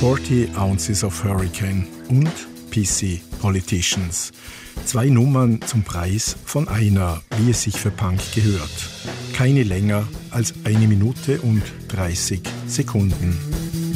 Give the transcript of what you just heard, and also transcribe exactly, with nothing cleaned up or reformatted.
vierzig Ounces of Hurricane und P C Politicians. Zwei Nummern zum Preis von einer, wie es sich für Punk gehört. Keine länger als eine Minute und dreißig Sekunden.